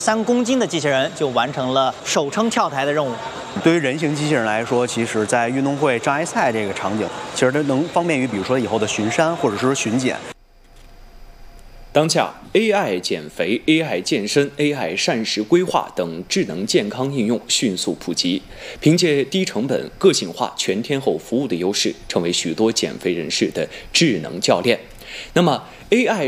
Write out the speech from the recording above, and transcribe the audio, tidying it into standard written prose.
3公斤的机器人就完成了手撑跳台的任务。 对于人形机器人来说，其实在运动会障碍赛这个场景，其实它能方便于比如说以后的巡山或者说巡检。 当下 AI 减肥、AI 健身、AI 膳食规划等智能健康应用迅速普及，凭借低成本、个性化、全天候服务的优势，成为许多减肥人士的智能教练。那么 AI